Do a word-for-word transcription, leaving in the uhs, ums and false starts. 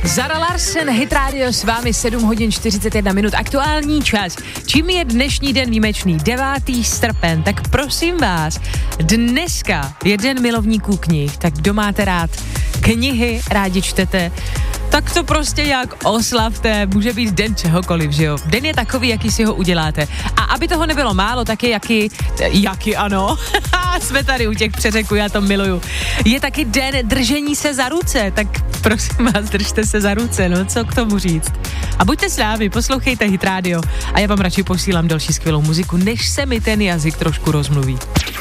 Zara Larsson, Hit Radio, s vámi sedm hodin čtyřicet jedna minut, aktuální čas. Čím je dnešní den výjimečný? devátý srpen, tak prosím vás, dneska je den milovníků knih, tak kdo máte rád knihy, rádi čtete, tak to prostě jak oslavte, může být den čehokoliv, že jo. Den je takový, jaký si ho uděláte. A aby toho nebylo málo, tak je jaký, jaký ano, jsme tady u těch přeřeků, já to miluju. Je taky den držení se za ruce, tak prosím vás, držte se za ruce, no co k tomu říct. A buďte s námi, poslouchejte Hit Radio a já vám radši posílám další skvělou muziku, než se mi ten jazyk trošku rozmluví.